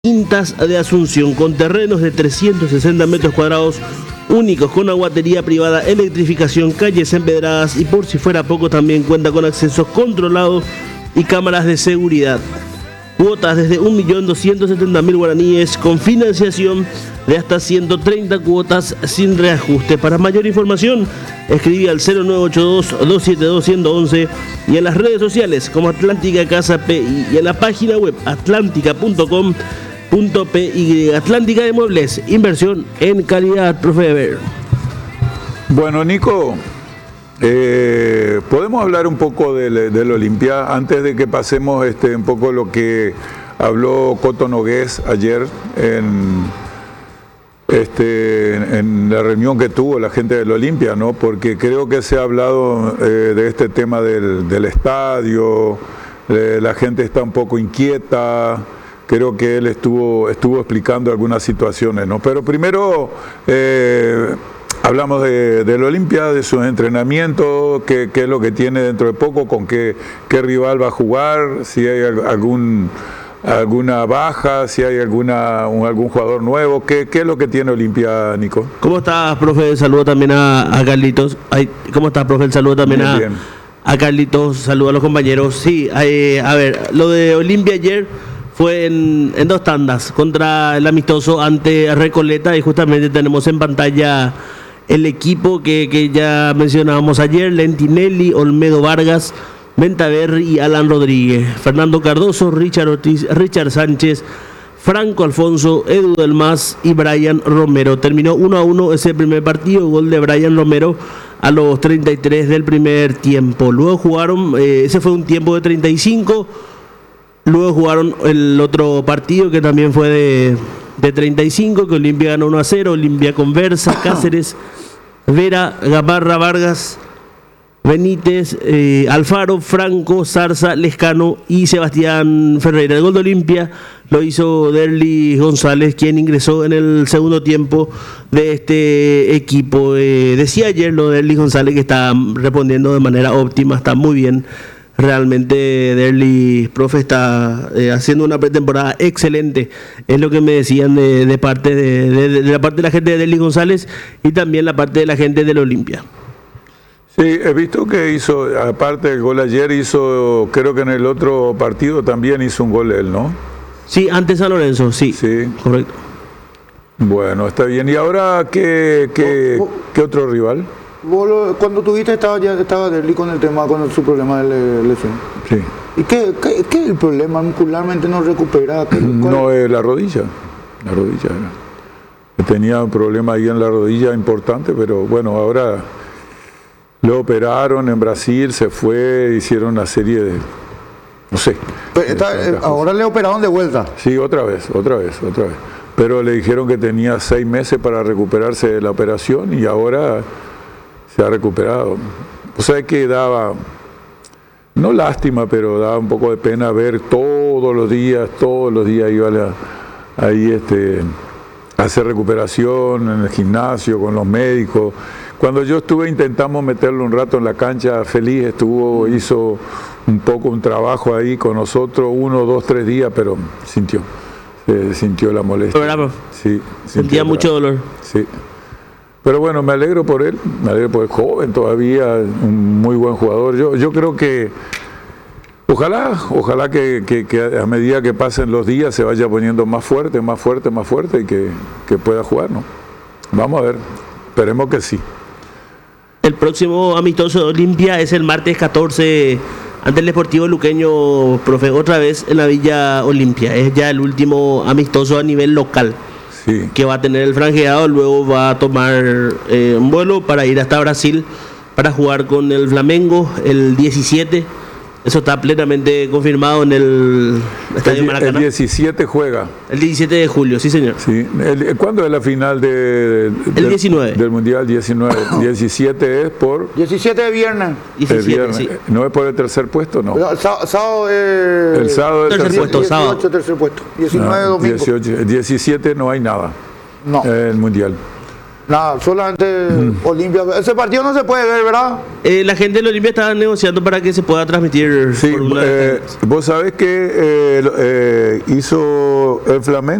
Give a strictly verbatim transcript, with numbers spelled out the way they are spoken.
Quintas de Asunción, con terrenos de trescientos sesenta metros cuadrados, únicos, con aguatería privada, electrificación, calles empedradas y, por si fuera poco, también cuenta con acceso controlado y cámaras de seguridad. Cuotas desde un millón doscientos setenta mil guaraníes, con financiación de hasta ciento treinta cuotas sin reajuste. Para mayor información, escribe al cero nueve ocho dos, dos siete dos, uno uno uno y en las redes sociales como Atlántica Casa P I y en la página web atlántica punto com punto p y. Atlántica de Muebles, inversión en calidad, profe Eber. Bueno, Nico, eh, podemos hablar un poco del, del Olimpia antes de que pasemos este, un poco lo que habló Coto Nogués ayer en, este, en la reunión que tuvo la gente del Olimpia, ¿no? Porque creo que se ha hablado eh, de este tema del, del estadio, eh, la gente está un poco inquieta. Creo que él estuvo, estuvo explicando algunas situaciones, ¿no? Pero primero eh, hablamos de, del Olimpia, de sus entrenamientos, qué, qué es lo que tiene dentro de poco, con qué, qué rival va a jugar, si hay algún, alguna baja, si hay alguna, un, algún jugador nuevo, qué, qué es lo que tiene Olimpia, Nico. ¿Cómo estás, profe? Saludo también a, a Carlitos. Ay, ¿cómo estás, profe? Saludo también bien, a, bien. a Carlitos, saludo a los compañeros. Sí, eh, a ver, lo de Olimpia ayer fue en, en dos tandas contra el amistoso ante Recoleta, y justamente tenemos en pantalla el equipo que, que ya mencionábamos ayer: Lentinelli, Olmedo Vargas, Ventaverri y Alan Rodríguez, Fernando Cardoso, Richard Ortiz, Richard Sánchez, Franco Alfonso, Edu Del Mas y Brian Romero. Terminó uno a uno ese primer partido, gol de Brian Romero a los treinta y tres del primer tiempo. Luego jugaron, eh, ese fue un tiempo de treinta y cinco. Luego jugaron el otro partido que también fue de, de treinta y cinco, que Olimpia ganó uno a cero. Olimpia con Versa, Cáceres, Vera, Gamarra, Vargas, Benítez, eh, Alfaro, Franco, Zarza, Lescano y Sebastián Ferreira. El gol de Olimpia lo hizo Derly González, quien ingresó en el segundo tiempo de este equipo. Eh, decía ayer lo de Derly González, que está respondiendo de manera óptima, está muy bien. Realmente Derly, profe, está eh, haciendo una pretemporada excelente. Es lo que me decían de, de parte de, de, de la parte de la gente de Derly González y también la parte de la gente del Olimpia. Sí, he visto que hizo, aparte del gol ayer, hizo, creo que en el otro partido también hizo un gol él, ¿no? Sí, ante San Lorenzo, sí. Sí. Correcto. Bueno, está bien. ¿Y ahora qué, qué, qué otro rival? Vos lo, cuando tuviste estaba ya estaba Derly con el tema, con el, su problema de lesión. Sí. ¿Y qué, qué, qué es el problema? Muscularmente no recupera. No, es la rodilla. La rodilla era. Tenía un problema ahí en la rodilla importante, pero bueno, ahora lo operaron en Brasil, se fue, hicieron una serie de, no sé. Está, de ahora le operaron de vuelta. Sí, otra vez, otra vez, otra vez. Pero le dijeron que tenía seis meses para recuperarse de la operación y ahora se ha recuperado. O sea que daba, no lástima, pero daba un poco de pena ver todos los días, todos los días iba a la, ahí este, a hacer recuperación en el gimnasio con los médicos. Cuando yo estuve intentamos meterlo un rato en la cancha, feliz estuvo, hizo un poco un trabajo ahí con nosotros, uno, dos, tres días, pero sintió, eh, sintió la molestia. ¿Verdad? Sí, sentía mucho dolor. Sí. Pero bueno, me alegro por él, me alegro por el joven todavía, un muy buen jugador. Yo, yo creo que ojalá, ojalá que, que, que a medida que pasen los días se vaya poniendo más fuerte, más fuerte, más fuerte y que, que pueda jugar, ¿no? Vamos a ver, esperemos que sí. El próximo amistoso de Olimpia es el martes catorce ante el Deportivo Luqueño, profe, otra vez en la Villa Olimpia. Es ya el último amistoso a nivel local. Sí. Que va a tener el franjeado, luego va a tomar eh, un vuelo para ir hasta Brasil para jugar con el Flamengo el diecisiete. Eso está plenamente confirmado en el Estadio el, Maracaná. El diecisiete juega. El diecisiete de julio, sí señor. Sí. El, ¿Cuándo es la final de, de, el diecinueve. Del Mundial? diecinueve. diecisiete es por... diecisiete de viernes. diecisiete, el viernes. Sí. ¿No es por el tercer puesto? No. El sábado eh, El sábado tercer, tercer puesto. dieciocho, Sábado. tercer puesto. diecinueve, no, domingo. dieciocho, diecisiete no hay nada. No. El Mundial. Nada, solamente mm. Olimpia. Ese partido no se puede ver, ¿verdad? Eh, la gente de Olimpia estaba negociando para que se pueda transmitir. Sí, por una eh, vos sabés que eh, eh, hizo el Flamengo.